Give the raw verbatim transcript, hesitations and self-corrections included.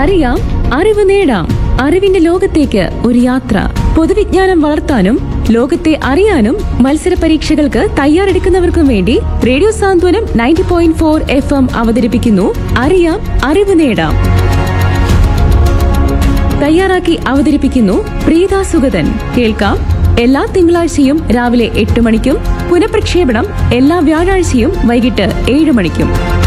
അറിയാം, അറിവ് നേടാം. അറിവിന്റെ ലോകത്തേക്ക് ഒരു യാത്ര. പൊതുവിജ്ഞാനം വളർത്താനും ലോകത്തെ അറിയാനും മത്സര പരീക്ഷകൾക്ക് തയ്യാറെടുക്കുന്നവർക്കും വേണ്ടി റേഡിയോ സാന്ത്വനം ninety point four F M അവതരിപ്പിക്കുന്നു അറിയാം, അറിവ് നേടാം. തയ്യാറാക്കി അവതരിപ്പിക്കുന്നു പ്രീത സുഗതൻ. കേൾക്കാം എല്ലാ തിങ്കളാഴ്ചയും രാവിലെ എട്ട് മണിക്കും പുനഃപ്രക്ഷേപണം എല്ലാ വ്യാഴാഴ്ചയും വൈകിട്ട് ഏഴ് മണിക്കും.